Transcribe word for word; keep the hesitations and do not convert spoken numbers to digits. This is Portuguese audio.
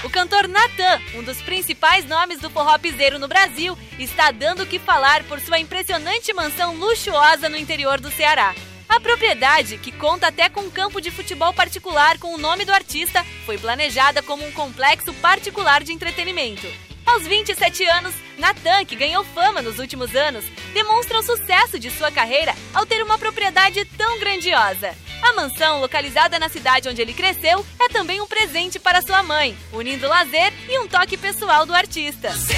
O cantor Natan, um dos principais nomes do forró piseiro no Brasil, está dando o que falar por sua impressionante mansão luxuosa no interior do Ceará. A propriedade, que conta até com um campo de futebol particular com o nome do artista, foi planejada como um complexo particular de entretenimento. Aos vinte e sete anos, Natan, que ganhou fama nos últimos anos, demonstra o sucesso de sua carreira ao ter uma propriedade tão grandiosa. A mansão, localizada na cidade onde ele cresceu, é também um presente para sua mãe, unindo lazer e um toque pessoal do artista.